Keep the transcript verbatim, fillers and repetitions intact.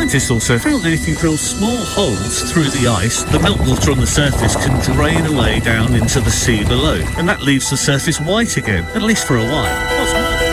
Scientists also found that if you drill small holes through the ice, the meltwater on the surface can drain away down into the sea below, and that leaves the surface white again, at least for a while.